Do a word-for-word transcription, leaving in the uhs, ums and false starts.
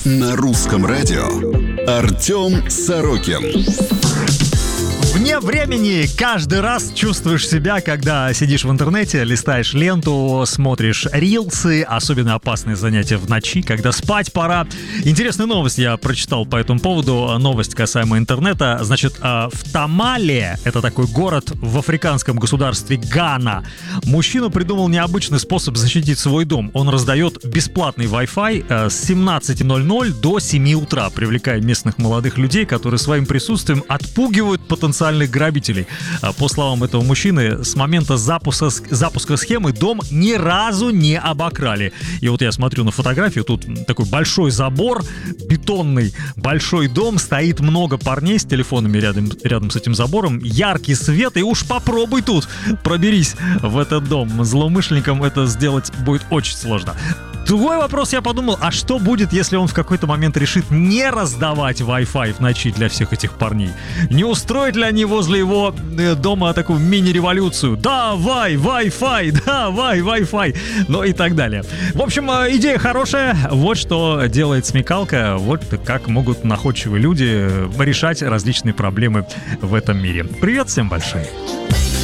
На русском радио Артем Сорокин. Вне времени каждый раз чувствуешь себя, когда сидишь в интернете, листаешь ленту, смотришь рилсы, особенно опасные занятия в ночи, когда спать пора. Интересную новость я прочитал по этому поводу, новость касаемо интернета. Значит, в Тамале, это такой город в африканском государстве Гана, мужчина придумал необычный способ защитить свой дом. Он раздает бесплатный Wi-Fi с семнадцати ноль-ноль до семи утра, привлекая местных молодых людей, которые своим присутствием отпугивают потенциальных грабителей. По словам этого мужчины, с момента запуска, запуска схемы дом ни разу не обокрали. И вот я смотрю на фотографию, тут такой большой забор, бетонный большой дом, стоит много парней с телефонами рядом, рядом с этим забором, яркий свет, и уж попробуй тут проберись в этот дом. Злоумышленникам это сделать будет очень сложно. Другой вопрос, я подумал, а что будет, если он в какой-то момент решит не раздавать Wi-Fi в ночи для всех этих парней? Не устроят ли они возле его дома такую мини-революцию? Давай Wi-Fi, давай Wi-Fi, ну и так далее. В общем, идея хорошая, вот что делает смекалка, вот как могут находчивые люди решать различные проблемы в этом мире. Привет всем большой!